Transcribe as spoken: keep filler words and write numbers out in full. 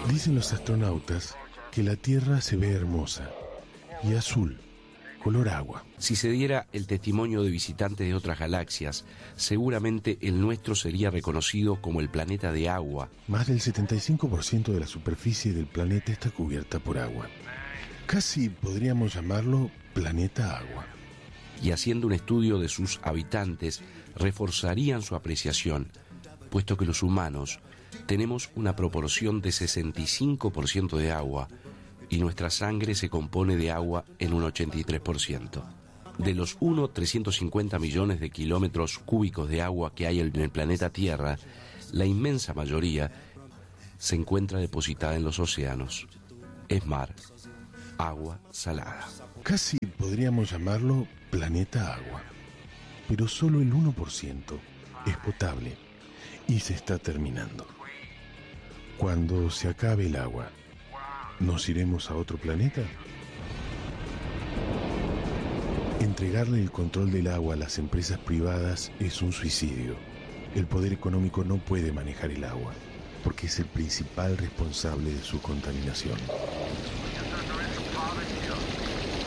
Dicen los astronautas que la Tierra se ve hermosa y azul, color agua. Si se diera el testimonio de visitantes de otras galaxias, seguramente el nuestro sería reconocido como el planeta de agua. Más del setenta y cinco por ciento de la superficie del planeta está cubierta por agua. Casi podríamos llamarlo planeta agua. Y haciendo un estudio de sus habitantes, reforzarían su apreciación, puesto que los humanos tenemos una proporción de sesenta y cinco por ciento de agua y nuestra sangre se compone de agua en un ochenta y tres por ciento. De los uno coma trescientos cincuenta millones de kilómetros cúbicos de agua que hay en el planeta Tierra, la inmensa mayoría se encuentra depositada en los océanos. Es mar, agua salada. Casi podríamos llamarlo planeta agua, pero solo el uno por ciento es potable y se está terminando. Cuando se acabe el agua, ¿nos iremos a otro planeta? Entregarle el control del agua a las empresas privadas es un suicidio. El poder económico no puede manejar el agua, porque es el principal responsable de su contaminación.